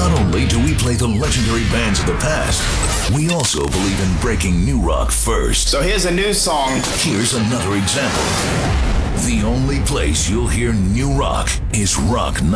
Not only do we play the legendary bands of the past, we also believe in breaking new rock first. So here's a new song. Here's another example. The only place you'll hear new rock is Rock